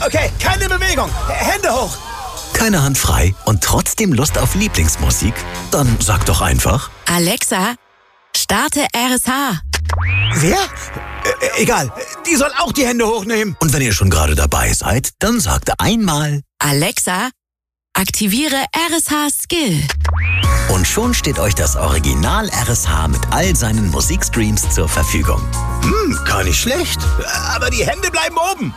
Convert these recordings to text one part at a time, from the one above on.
Okay, keine Bewegung. Hände hoch. Keine Hand frei und trotzdem Lust auf Lieblingsmusik? Dann sag doch einfach: Alexa, starte RSH. Wer? Egal, die soll auch die Hände hochnehmen. Und wenn ihr schon gerade dabei seid, dann sagt einmal: Alexa, aktiviere RSH Skill. Und schon steht euch das Original RSH mit all seinen Musikstreams zur Verfügung. Gar nicht schlecht. Aber die Hände bleiben oben.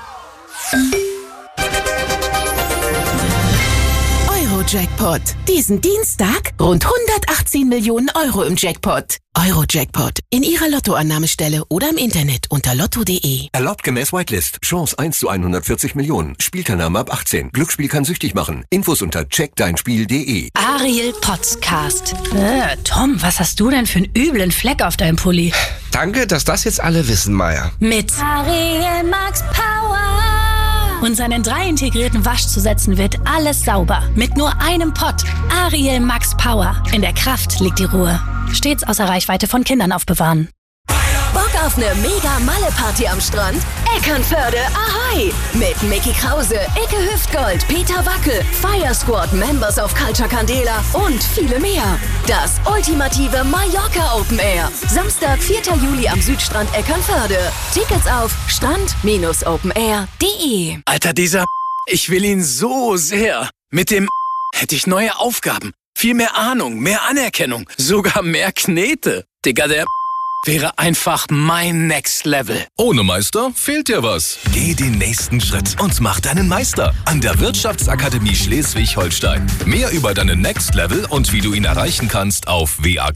Eurojackpot. Diesen Dienstag rund 118 Millionen Euro im Jackpot. Eurojackpot. In Ihrer Lottoannahmestelle oder im Internet unter lotto.de. Erlaubt gemäß Whitelist. Chance 1 zu 140 Millionen. Spielteilnahme ab 18. Glücksspiel kann süchtig machen. Infos unter checkdeinspiel.de. Ariel Podcast. Tom, was hast du denn für einen üblen Fleck auf deinem Pulli? Danke, dass das jetzt alle wissen, Maya. Mit Ariel Max Power. Und seinen 3 integrierten Waschzusätzen wird alles sauber. Mit nur einem Pott. Ariel Max Power. In der Kraft liegt die Ruhe. Stets außer Reichweite von Kindern aufbewahren. Bock auf eine Mega-Malle-Party am Strand? Eckernförde, ahoi! Mit Mickey Krause, Icke Hüftgold, Peter Wackel, Fire Squad, Members of Culture Candela und viele mehr. Das ultimative Mallorca Open Air. Samstag, 4. Juli am Südstrand Eckernförde. Tickets auf strand-openair.de. Alter, ich will ihn so sehr. Mit dem hätte ich neue Aufgaben, viel mehr Ahnung, mehr Anerkennung, sogar mehr Knete. Digga, der wäre einfach mein Next Level. Ohne Meister fehlt dir was. Geh den nächsten Schritt und mach deinen Meister an der Wirtschaftsakademie Schleswig-Holstein. Mehr über deinen Next Level und wie du ihn erreichen kannst auf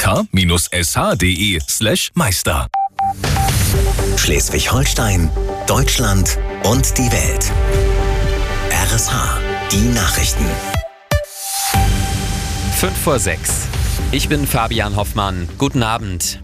wak-sh.de/Meister. Schleswig-Holstein, Deutschland und die Welt. RSH, die Nachrichten. 5:06. Ich bin Fabian Hoffmann. Guten Abend.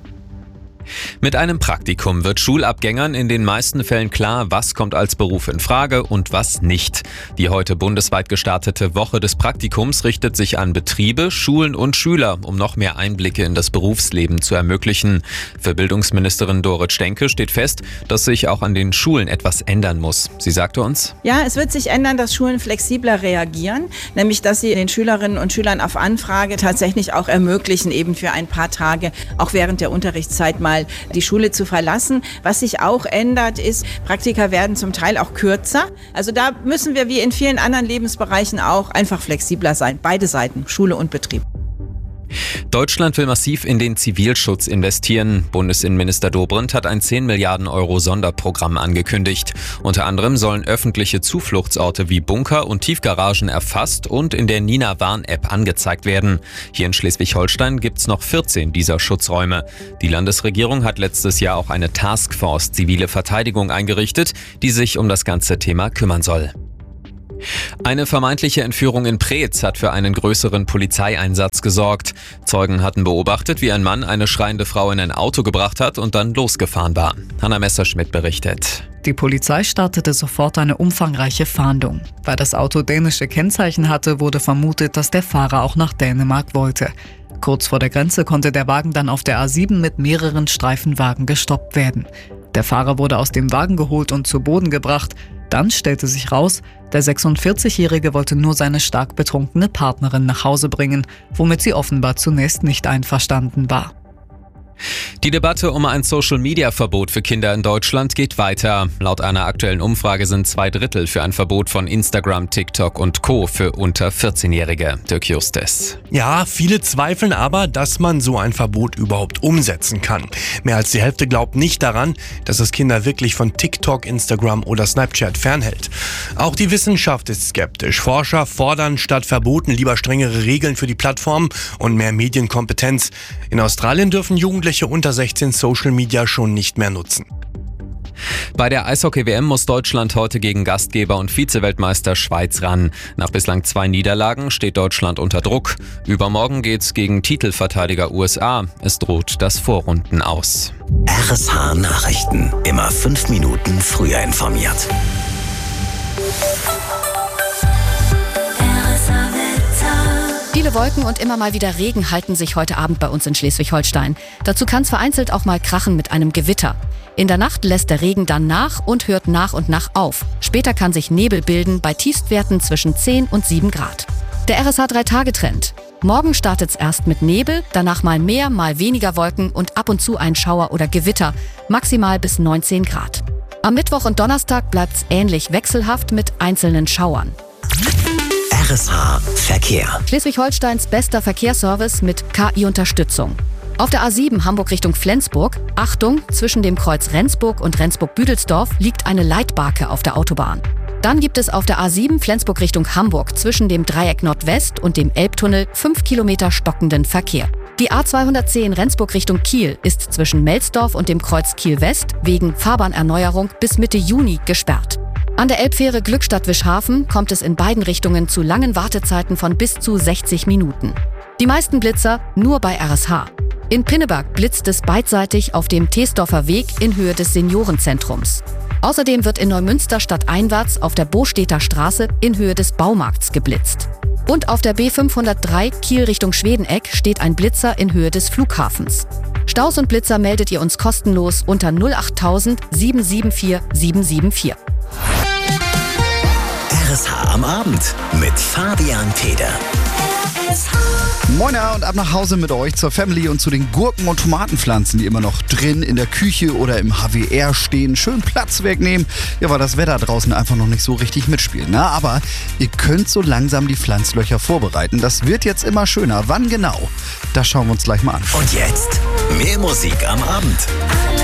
Mit einem Praktikum wird Schulabgängern in den meisten Fällen klar, was kommt als Beruf in Frage und was nicht. Die heute bundesweit gestartete Woche des Praktikums richtet sich an Betriebe, Schulen und Schüler, um noch mehr Einblicke in das Berufsleben zu ermöglichen. Für Bildungsministerin Dorit Stenke steht fest, dass sich auch an den Schulen etwas ändern muss. Sie sagte uns: Ja, es wird sich ändern, dass Schulen flexibler reagieren, nämlich dass sie den Schülerinnen und Schülern auf Anfrage tatsächlich auch ermöglichen, eben für ein paar Tage, auch während der Unterrichtszeit mal die Schule zu verlassen. Was sich auch ändert, ist, Praktika werden zum Teil auch kürzer. Also da müssen wir wie in vielen anderen Lebensbereichen auch einfach flexibler sein. Beide Seiten, Schule und Betrieb. Deutschland will massiv in den Zivilschutz investieren. Bundesinnenminister Dobrindt hat ein 10 Milliarden Euro Sonderprogramm angekündigt. Unter anderem sollen öffentliche Zufluchtsorte wie Bunker und Tiefgaragen erfasst und in der Nina-Warn-App angezeigt werden. Hier in Schleswig-Holstein gibt's noch 14 dieser Schutzräume. Die Landesregierung hat letztes Jahr auch eine Taskforce Zivile Verteidigung eingerichtet, die sich um das ganze Thema kümmern soll. Eine vermeintliche Entführung in Preetz hat für einen größeren Polizeieinsatz gesorgt. Zeugen hatten beobachtet, wie ein Mann eine schreiende Frau in ein Auto gebracht hat und dann losgefahren war. Hanna Messerschmidt berichtet. Die Polizei startete sofort eine umfangreiche Fahndung. Weil das Auto dänische Kennzeichen hatte, wurde vermutet, dass der Fahrer auch nach Dänemark wollte. Kurz vor der Grenze konnte der Wagen dann auf der A7 mit mehreren Streifenwagen gestoppt werden. Der Fahrer wurde aus dem Wagen geholt und zu Boden gebracht. Dann stellte sich raus, der 46-Jährige wollte nur seine stark betrunkene Partnerin nach Hause bringen, womit sie offenbar zunächst nicht einverstanden war. Die Debatte um ein Social-Media-Verbot für Kinder in Deutschland geht weiter. Laut einer aktuellen Umfrage sind 2/3 für ein Verbot von Instagram, TikTok und Co. für unter 14-Jährige. Dirk Justes. Ja, viele zweifeln aber, dass man so ein Verbot überhaupt umsetzen kann. Mehr als die Hälfte glaubt nicht daran, dass es Kinder wirklich von TikTok, Instagram oder Snapchat fernhält. Auch die Wissenschaft ist skeptisch. Forscher fordern statt Verboten lieber strengere Regeln für die Plattformen und mehr Medienkompetenz. In Australien dürfen Jugendliche unter 16 Social Media schon nicht mehr nutzen. Bei der Eishockey-WM muss Deutschland heute gegen Gastgeber und Vize-Weltmeister Schweiz ran. Nach bislang 2 Niederlagen steht Deutschland unter Druck. Übermorgen geht's gegen Titelverteidiger USA. Es droht das Vorrunden aus. RSH Nachrichten. Immer 5 Minuten früher informiert. Viele Wolken und immer mal wieder Regen halten sich heute Abend bei uns in Schleswig-Holstein. Dazu kann es vereinzelt auch mal krachen mit einem Gewitter. In der Nacht lässt der Regen dann nach und hört nach und nach auf. Später kann sich Nebel bilden bei Tiefstwerten zwischen 10 und 7 Grad. Der RSH 3-Tage-Trend. Morgen startet es erst mit Nebel, danach mal mehr, mal weniger Wolken und ab und zu ein Schauer oder Gewitter, maximal bis 19 Grad. Am Mittwoch und Donnerstag bleibt es ähnlich wechselhaft mit einzelnen Schauern. RSH Verkehr. Schleswig-Holsteins bester Verkehrsservice mit KI-Unterstützung. Auf der A7 Hamburg Richtung Flensburg, Achtung, zwischen dem Kreuz Rendsburg und Rendsburg-Büdelsdorf liegt eine Leitbarke auf der Autobahn. Dann gibt es auf der A7 Flensburg Richtung Hamburg zwischen dem Dreieck Nordwest und dem Elbtunnel 5 Kilometer stockenden Verkehr. Die A210 Rendsburg Richtung Kiel ist zwischen Melsdorf und dem Kreuz Kiel-West wegen Fahrbahnerneuerung bis Mitte Juni gesperrt. An der Elbfähre Glückstadt-Wischhafen kommt es in beiden Richtungen zu langen Wartezeiten von bis zu 60 Minuten. Die meisten Blitzer nur bei RSH. In Pinneberg blitzt es beidseitig auf dem Teesdorfer Weg in Höhe des Seniorenzentrums. Außerdem wird in Neumünster stadteinwärts auf der Bostädter Straße in Höhe des Baumarkts geblitzt. Und auf der B503 Kiel Richtung Schwedeneck steht ein Blitzer in Höhe des Flughafens. Staus und Blitzer meldet ihr uns kostenlos unter 08000 774 774. RSH am Abend mit Fabian Feder. Moin und ab nach Hause mit euch zur Family und zu den Gurken- und Tomatenpflanzen, die immer noch drin in der Küche oder im HWR stehen. Schön Platz wegnehmen, ja, weil das Wetter draußen einfach noch nicht so richtig mitspielt. Na, aber ihr könnt so langsam die Pflanzlöcher vorbereiten. Das wird jetzt immer schöner. Wann genau? Das schauen wir uns gleich mal an. Und jetzt mehr Musik am Abend.